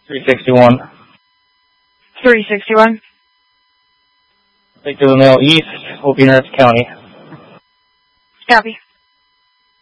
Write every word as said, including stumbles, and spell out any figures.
three sixty-one. three sixty-one. Take to the mail east, Hopi North County. Copy.